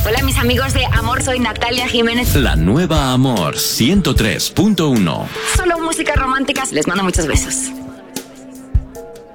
Hola, mis amigos de Amor, soy Natalia Jiménez. La nueva Amor 103.1. Solo músicas románticas. Les mando muchos besos.